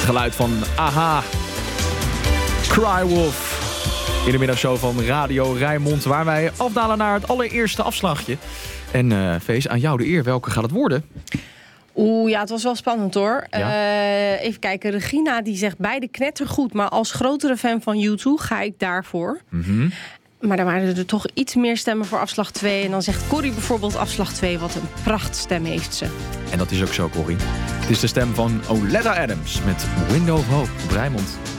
geluid van AHA. Crywolf. In de middagshow van Radio Rijnmond, waar wij afdalen naar het allereerste afslagje. En Vees, aan jou de eer. Welke gaat het worden? Ja, het was wel spannend hoor. Ja. Even kijken, Regina die zegt beide knettergoed, maar als grotere fan van U2 ga ik daarvoor. Mm-hmm. Maar dan waren er toch iets meer stemmen voor afslag 2. En dan zegt Corrie bijvoorbeeld afslag 2, wat een prachtstem heeft ze. En dat is ook zo, Corrie. Het is de stem van Oletta Adams met Window of Hope op Rijnmond.